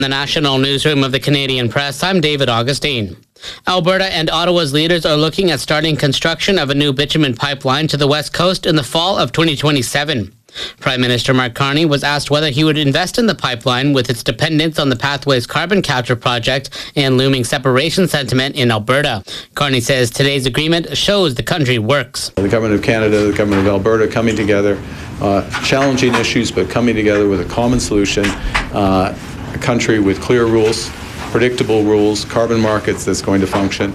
The National Newsroom of the Canadian Press, I'm David Augustine. Alberta and Ottawa's leaders are looking at starting construction of a new bitumen pipeline to the West Coast in the fall of 2027. Prime Minister Mark Carney was asked whether he would invest in the pipeline with its dependence on the Pathways carbon capture project and looming separation sentiment in Alberta. Carney says today's agreement shows the country works. The Government of Canada, the Government of Alberta coming together, challenging issues but coming together with a common solution, a country with clear rules, predictable rules, carbon markets that's going to function,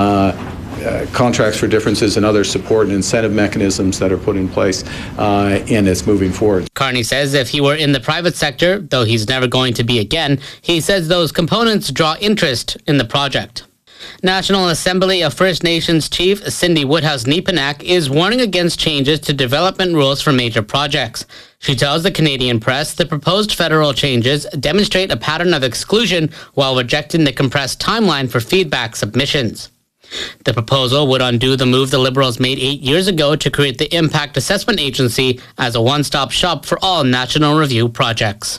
contracts for differences and other support and incentive mechanisms that are put in place, and it's moving forward. Carney says if he were in the private sector, though he's never going to be again, he says those components draw interest in the project. National Assembly of First Nations Chief Cindy Woodhouse-Nepinak is warning against changes to development rules for major projects. She tells the Canadian Press the proposed federal changes demonstrate a pattern of exclusion while rejecting the compressed timeline for feedback submissions. The proposal would undo the move the Liberals made 8 years ago to create the Impact Assessment Agency as a one-stop shop for all National Review projects.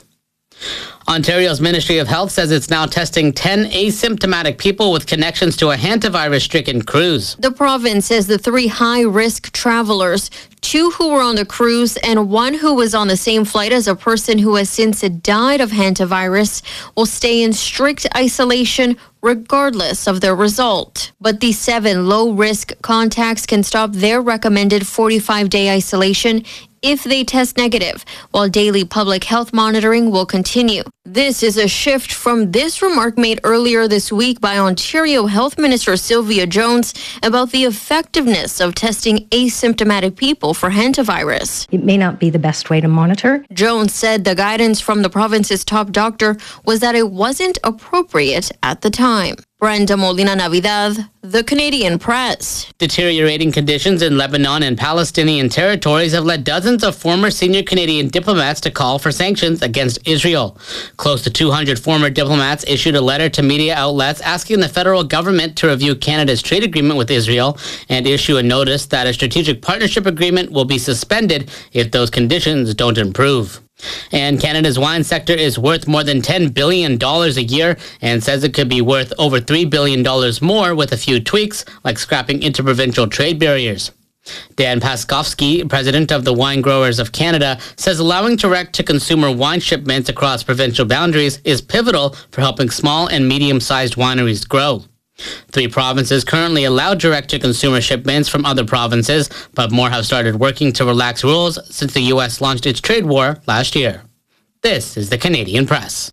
Ontario's Ministry of Health says it's now testing 10 asymptomatic people with connections to a hantavirus-stricken cruise. The province says the 3 high-risk travelers, 2 who were on the cruise and 1 who was on the same flight as a person who has since died of hantavirus, will stay in strict isolation regardless of their result. But these 7 low-risk contacts can stop their recommended 45-day isolation if they test negative, while daily public health monitoring will continue. This is a shift from this remark made earlier this week by Ontario Health Minister Sylvia Jones about the effectiveness of testing asymptomatic people for hantavirus. It may not be the best way to monitor. Jones said the guidance from the province's top doctor was that it wasn't appropriate at the time. Brenda Molina Navidad, The Canadian Press. Deteriorating conditions in Lebanon and Palestinian territories have led dozens of former senior Canadian diplomats to call for sanctions against Israel. Close to 200 former diplomats issued a letter to media outlets asking the federal government to review Canada's trade agreement with Israel and issue a notice that a strategic partnership agreement will be suspended if those conditions don't improve. And Canada's wine sector is worth more than $10 billion a year and says it could be worth over $3 billion more with a few tweaks, like scrapping interprovincial trade barriers. Dan Paskovsky, president of the Wine Growers of Canada, says allowing direct-to-consumer wine shipments across provincial boundaries is pivotal for helping small and medium-sized wineries grow. 3 provinces currently allow direct-to-consumer shipments from other provinces, but more have started working to relax rules since the U.S. launched its trade war last year. This is the Canadian Press.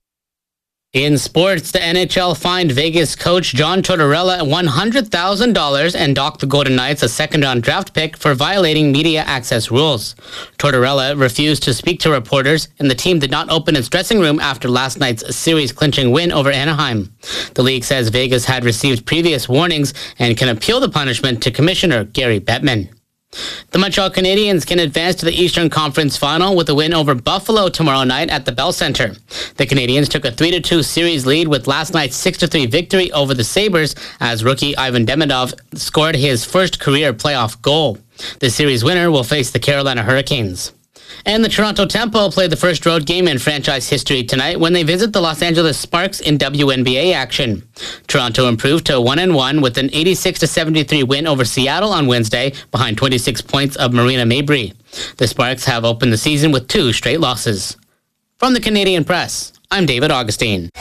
In sports, the NHL fined Vegas coach John Tortorella $100,000 and docked the Golden Knights a second-round draft pick for violating media access rules. Tortorella refused to speak to reporters, and the team did not open its dressing room after last night's series-clinching win over Anaheim. The league says Vegas had received previous warnings and can appeal the punishment to Commissioner Gary Bettman. The Montreal Canadiens can advance to the Eastern Conference Final with a win over Buffalo tomorrow night at the Bell Center. The Canadiens took a 3-2 series lead with last night's 6-3 victory over the Sabres as rookie Ivan Demidov scored his first career playoff goal. The series winner will face the Carolina Hurricanes. And the Toronto Tempo play the first road game in franchise history tonight when they visit the Los Angeles Sparks in WNBA action. Toronto improved to 1-1 with an 86-73 win over Seattle on Wednesday behind 26 points of Marina Mabrey. The Sparks have opened the season with 2 straight losses. From the Canadian Press, I'm David Augustine.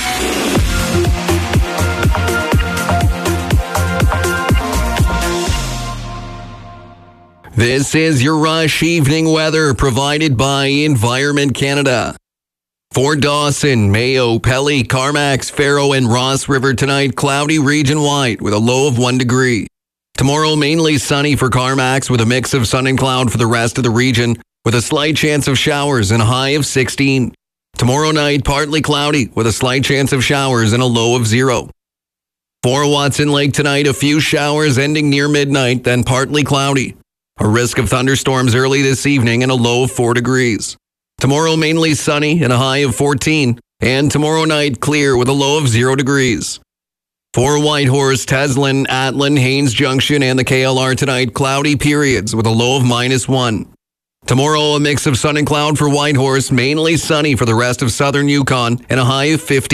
This is your Rush Evening Weather provided by Environment Canada. For Dawson, Mayo, Pelly, Carmax, Faro, and Ross River tonight, cloudy region-wide with a low of 1 degree. Tomorrow, mainly sunny for Carmax with a mix of sun and cloud for the rest of the region with a slight chance of showers and a high of 16. Tomorrow night, partly cloudy with a slight chance of showers and a low of 0. For Watson Lake tonight, a few showers ending near midnight, then partly cloudy. A risk of thunderstorms early this evening and a low of 4 degrees. Tomorrow mainly sunny and a high of 14. And tomorrow night clear with a low of 0 degrees. For Whitehorse, Teslin, Atlin, Haines Junction, and the KLR tonight, cloudy periods with a low of -1. Tomorrow, a mix of sun and cloud for Whitehorse, mainly sunny for the rest of southern Yukon, and a high of 50.